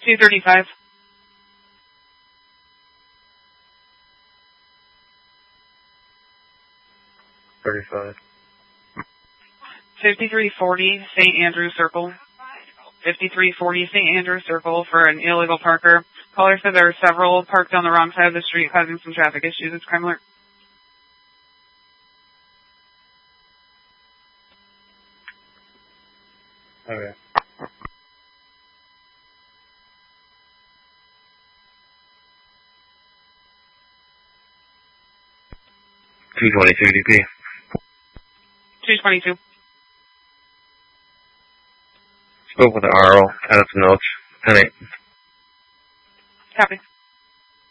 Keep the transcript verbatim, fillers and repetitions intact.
two thirty-five. thirty-five. fifty-three forty Saint Andrew Circle. fifty-three forty Saint Andrew Circle for an illegal parker. Caller said there are several parked on the wrong side of the street causing some traffic issues. It's crime alert. Okay. two twenty-two D P. two twenty-two. Spoke with the R O. Added some notes. ten eight. Copy.